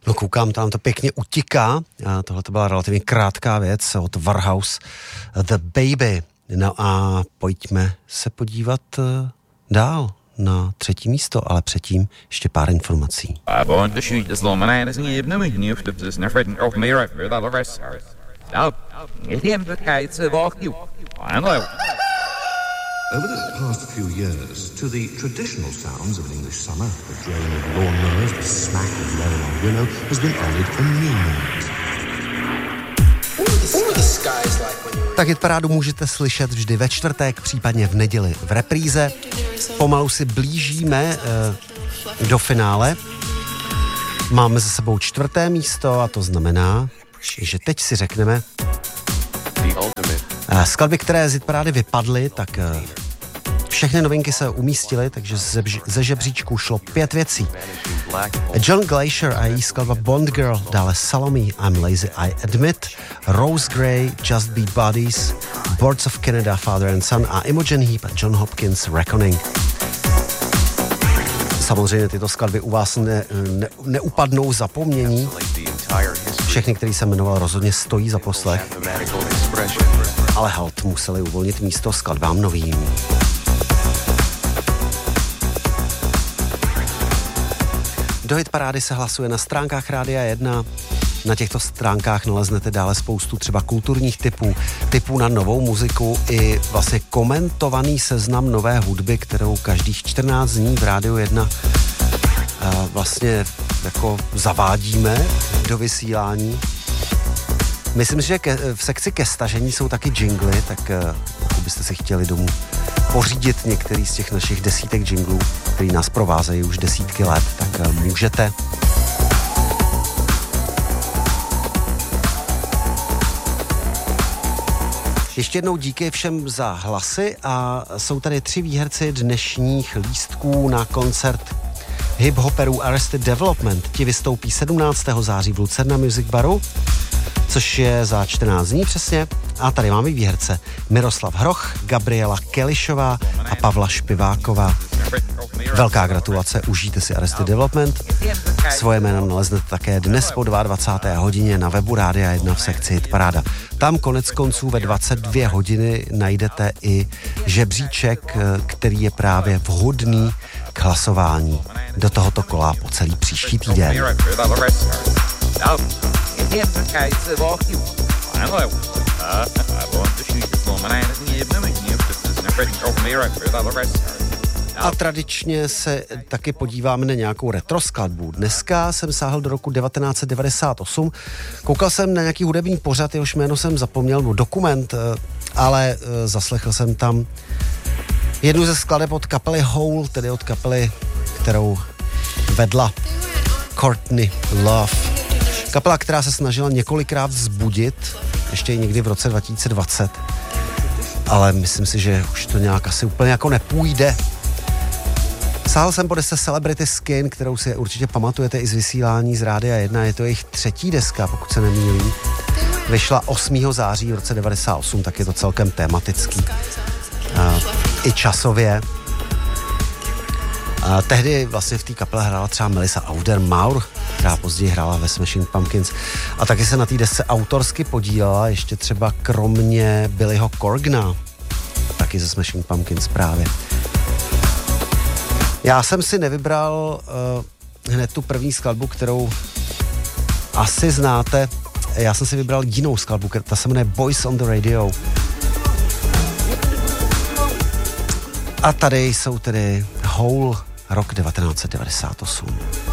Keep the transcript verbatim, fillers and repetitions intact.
No koukám, tam to pěkně utiká. Tohle to byla relativně krátká věc od Warhouse, The Baby. No a pojďme se podívat dál na třetí místo, ale předtím ještě pár informací. Over the past few years, to the traditional sounds of an English summer, the drone of lawnmowers, the smack of rain on willow, has been added a new note. Tak hitparádu můžete slyšet vždy ve čtvrtek, případně v neděli v repríze. Pomalu si blížíme eh, do finále. Máme za sebou čtvrté místo a to znamená, že teď si řekneme eh, skladby, které z hitparády vypadly, tak eh, všechny novinky se umístily, takže ze, ze žebříčku šlo pět věcí. John Glacier a její skladba Bond Girl, dále Salome, I'm Lazy, I Admit, Rose Gray, Just Be Buddies, Boards of Canada, Father and Son a Imogen Heap a John Hopkins, Reckoning. Samozřejmě tyto skladby u vás ne, ne, neupadnou zapomnění. Všechny, který se jmenoval, rozhodně stojí za poslech. Ale halt museli uvolnit místo skladbám novým. Do hitparády se hlasuje na stránkách Rádia jedna. Na těchto stránkách naleznete dále spoustu třeba kulturních typů, typů na novou muziku i vlastně komentovaný seznam nové hudby, kterou každých čtrnáct dní v Rádiu jedna vlastně jako zavádíme do vysílání. Myslím, že ke, v sekci ke stažení jsou taky jingly, tak pokud byste si chtěli domů pořídit některý z těch našich desítek jinglů, který nás provázejí už desítky let, tak můžete. Ještě jednou díky všem za hlasy a jsou tady tři výherci dnešních lístků na koncert hip-hoperů Arrested Development. Ti vystoupí sedmnáctého září v Lucerna Music Baru, což je za čtrnáct dní přesně. A tady máme výherce Miroslav Hroch, Gabriela Kelišová a Pavla Špiváková. Velká gratulace, užijte si Arrested Development. Svoje jméno naleznete také dnes po dvacáté druhé hodině na webu Rádia jedna v sekci Hitparáda. Tam konec konců ve dvacet dvě hodiny najdete i žebříček, který je právě vhodný k hlasování do tohoto kola po celý příští týden. A tradičně se taky podíváme na nějakou retro skladbu. Dneska jsem sáhl do roku devatenáct set devadesát osm. Koukal jsem na nějaký hudební pořad, jehož jméno jsem zapomněl, no dokument, ale zaslechl jsem tam jednu ze skladeb od kapely Hole, tedy od kapely, kterou vedla Courtney Love. Kapela, která se snažila několikrát vzbudit, ještě i někdy v roce dva tisíce dvacet, ale myslím si, že už to nějak asi úplně jako nepůjde. Sáhl jsem po desce Celebrity Skin, kterou si určitě pamatujete i z vysílání z Rádia jedna, je to jejich třetí deska, pokud se nemýlím. Vyšla osmého září v roce devadesát osm, tak je to celkem tematický. Uh, I časově. Uh, tehdy vlastně v té kapele hrála třeba Melissa Auder-Maur, která později hrála ve Smashing Pumpkins. A taky se na té desce autorsky podílela ještě třeba kromě Billyho Corgana, taky ze Smashing Pumpkins právě. Já jsem si nevybral uh, hned tu první skladbu, kterou asi znáte. Já jsem si vybral jinou skladbu, ta se jmenuje Boys on the Radio. A tady jsou tedy Hole, rok devatenáct set devadesát osm.